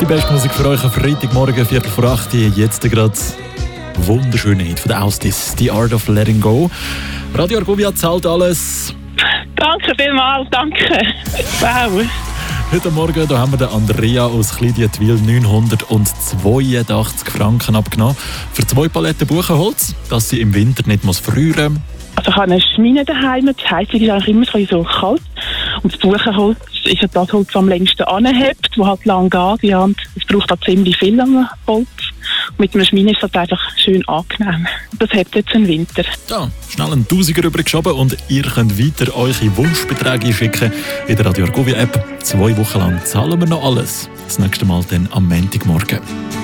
beste Musik für euch am Freitagmorgen, 7:45. Jetzt gerade wunderschöne Hit von der Austis, «The Art of Letting Go». Radio Argovia zahlt alles. Danke vielmals, danke. Wow. Heute Morgen da haben wir den Andrea aus Kleidietwil 982 Franken abgenommen. Für 2 Paletten Buchenholz, dass sie im Winter nicht frieren muss. Also ich habe eine Schmine daheim, die Heizung ist eigentlich immer so kalt. Und das Buchenholz ist ja das Holz, das am längsten anhebt, das halt lang geht. Ja, und es braucht auch ziemlich viel am Holz. Und mit einer Schmine ist das einfach schön angenehm. Das hebt jetzt im Winter. Ja, schnell einen Tausiger rübergeschoben und ihr könnt weiter eure Wunschbeträge schicken in der Radio Argovia App. 2 Wochen lang zahlen wir noch alles. Das nächste Mal dann am Montagmorgen.